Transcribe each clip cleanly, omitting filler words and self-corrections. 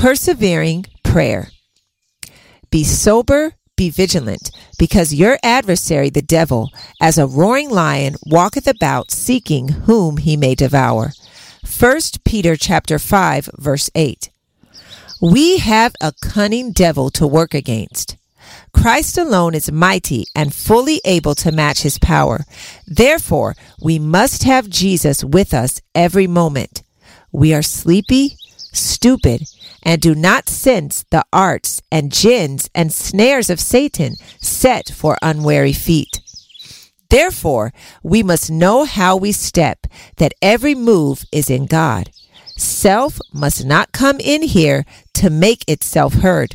Persevering prayer. Be sober, be vigilant, because your adversary, the devil, as a roaring lion, walketh about, seeking whom he may devour. 1 Peter chapter 5, verse 8. We have a cunning devil to work against. Christ alone is mighty and fully able to match his power. Therefore, we must have Jesus with us every moment. We are sleepy, stupid, and do not sense the arts and gins and snares of Satan set for unwary feet. Therefore, we must know how we step, that every move is in God. Self must not come in here to make itself heard.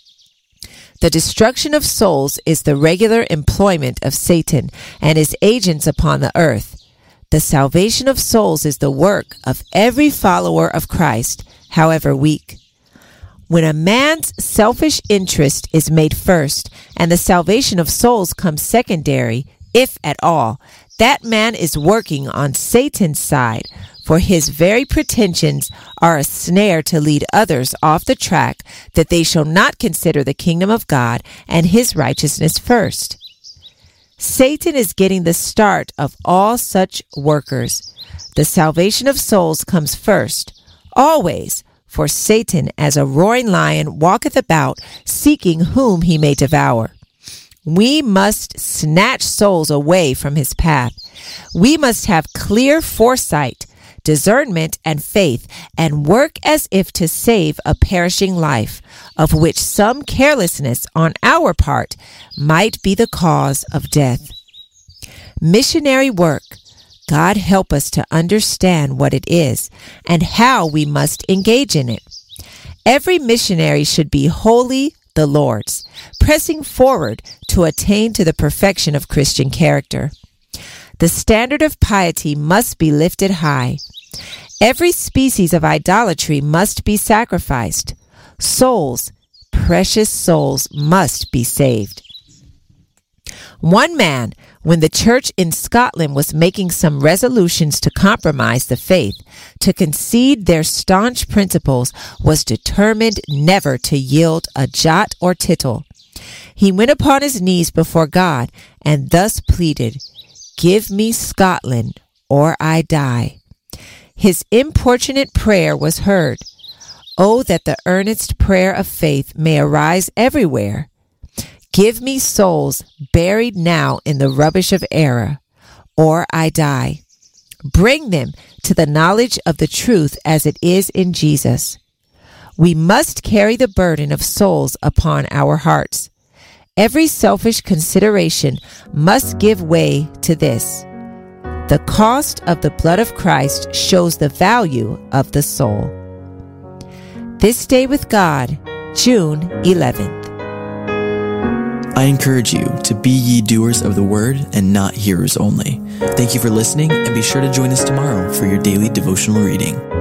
The destruction of souls is the regular employment of Satan and his agents upon the earth. The salvation of souls is the work of every follower of Christ, however weak. When a man's selfish interest is made first and the salvation of souls comes secondary, if at all, that man is working on Satan's side, for his very pretensions are a snare to lead others off the track, that they shall not consider the kingdom of God and his righteousness first. Satan is getting the start of all such workers. The salvation of souls comes first, always, for Satan as a roaring lion walketh about, seeking whom he may devour. We must snatch souls away from his path. We must have clear foresight, discernment, and faith, and work as if to save a perishing life, of which some carelessness on our part might be the cause of death. Missionary work. God help us to understand what it is and how we must engage in it. Every missionary should be wholly the Lord's, pressing forward to attain to the perfection of Christian character. The standard of piety must be lifted high. Every species of idolatry must be sacrificed. Souls, precious souls, must be saved. One man, when the church in Scotland was making some resolutions to compromise the faith, to concede their staunch principles, was determined never to yield a jot or tittle. He went upon his knees before God and thus pleaded, "Give me Scotland, or I die." His importunate prayer was heard. Oh, that the earnest prayer of faith may arise everywhere. Give me souls buried now in the rubbish of error, or I die. Bring them to the knowledge of the truth as it is in Jesus. We must carry the burden of souls upon our hearts. Every selfish consideration must give way to this. The cost of the blood of Christ shows the value of the soul. This Day with God, June 11th. I encourage you to be ye doers of the word and not hearers only. Thank you for listening, and be sure to join us tomorrow for your daily devotional reading.